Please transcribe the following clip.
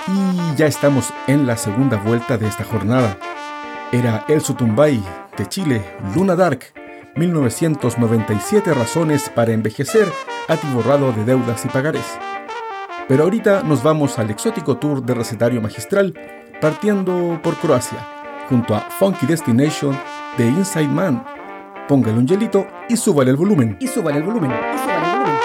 Y ya estamos en la segunda vuelta de esta jornada. Era El Sutumbay de Chile, Luna Dark, 1997 razones para envejecer, atiborrado de deudas y pagarés. Pero ahorita nos vamos al exótico tour de recetario magistral, partiendo por Croacia, junto a Funky Destination de Inside Man. Póngale un hielito y súbale el volumen.